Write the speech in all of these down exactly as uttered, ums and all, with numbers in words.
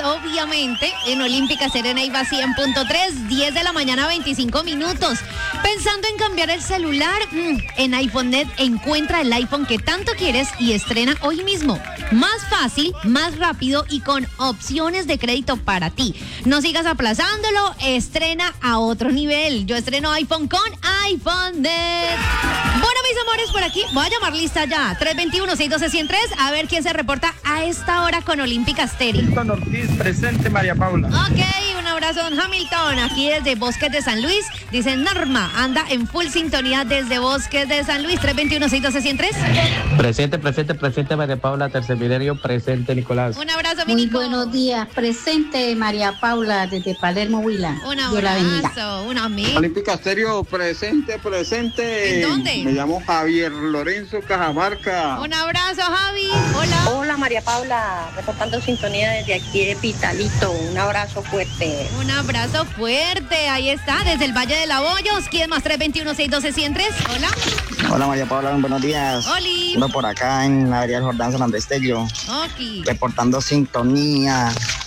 obviamente, en Olímpica Serena Iva cien punto tres, diez de la mañana, veinticinco minutos. Pensando en cambiar el celular, mm, en iPhoneNet encuentra el iPhone que tanto quieres y estrena hoy mismo. Más fácil, más rápido y con opciones de crédito para ti. No sigas aplazándolo, estrena a otro nivel. Yo estreno iPhone con iPhoneNet. Bueno, mis amores, por aquí voy a llamar lista ya. tres dos uno, seis uno dos, uno cero tres. A ver quién se reporta a esta hora con Olímpica Stereo. Hamilton Ortiz, presente, María Paula. Ok, un abrazo, don Hamilton. Aquí desde Bosques de San Luis. Dice Norma, anda en full sintonía desde Bosques de San Luis. tres dos uno, seis uno dos, uno cero tres. Presente, presente, presente, María Paula. Tercer milenio, presente, Nicolás. Un abrazo, mi Muy Nico. buenos días. Presente, María Paula, desde Palermo, Huila. Un Dios la bendiga. abrazo, un amigo. Olímpica Stereo, presente, presente. ¿En dónde? Me llamo Javier Lorenzo Cajamarca. Un abrazo, Javi. Hola. Hola María Paula, reportando sintonía desde aquí de Pitalito. Un abrazo fuerte. Un abrazo fuerte. Ahí está, desde el Valle de la Hoyos. ¿Quién más? tres dos uno, seis uno dos, uno cero tres. Hola. Hola María Paula, buenos días. Oli. Ando por acá en la Avenida Jordán San Andrés Tello, Ok. reportando sintonía.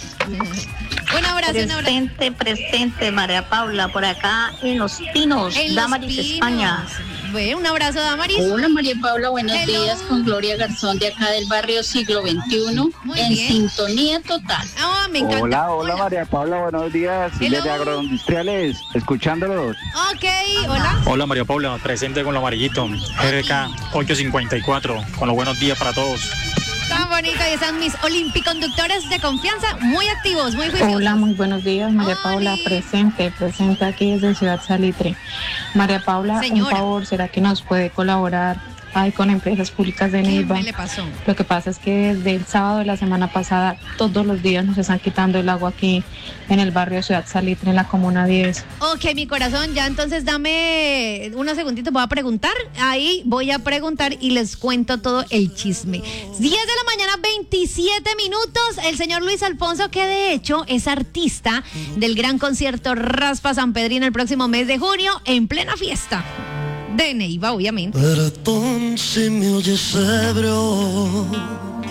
Un abrazo, un abrazo. Presente, presente María Paula, por acá en Los Pinos, En Los Damaris, Pinos. España. Bueno, un abrazo, Damaris. Hola María Paula, buenos Hello. días, con Gloria Garzón de acá del barrio Siglo veintiuno, Muy en bien. sintonía total. Ah, me encanta. Hola, hola María Paula, buenos días. Hello. Desde Agroindustriales, escuchándolos. Ok, hola. Hola María Paula, presente con lo amarillito, G R K ocho cincuenta y cuatro, con los buenos días para todos. Tan bonito, y están mis olimpiconductores de confianza, muy activos, muy juiciosos. Hola, muy buenos días, María Oli. Paula, presente, presente aquí desde Ciudad Salitre. María Paula, Señora. un favor, ¿será que nos puede colaborar ahí con Empresas Públicas de ¿Qué Neiva? me le pasó? Lo que pasa es que desde el sábado de la semana pasada, todos los días nos están quitando el agua aquí en el barrio Ciudad Salitre, en la Comuna diez. Ok, mi corazón, ya entonces dame unos segunditos, voy a preguntar. Ahí voy a preguntar y les cuento todo el chisme. diez de la mañana, veintisiete minutos. El señor Luis Alfonso, que de hecho es artista del gran concierto Raspa San Pedrino el próximo mes de junio, en plena fiesta de Neiva, obviamente. Perdón si me oyes ebrio,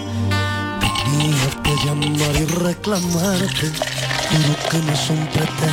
tenía que llamar y reclamarte, pero que no son pretextos.